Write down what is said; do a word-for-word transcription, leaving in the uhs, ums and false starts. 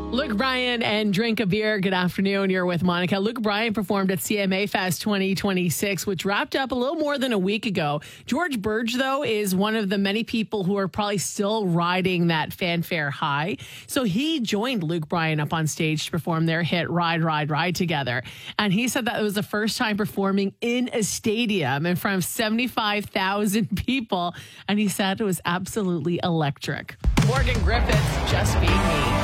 Luke Bryan and Drink a Beer. Good afternoon. You're with Monica. Luke Bryan performed at C M A Fest twenty twenty-six, which wrapped up a little more than a week ago. George Burge, though, is one of the many people who are probably still riding that fanfare high. So he joined Luke Bryan up on stage to perform their hit Ride, Ride, Ride together. And he said that it was the first time performing in a stadium in front of seventy-five thousand people. And he said it was absolutely electric. Morgan Griffiths, Just Be Me.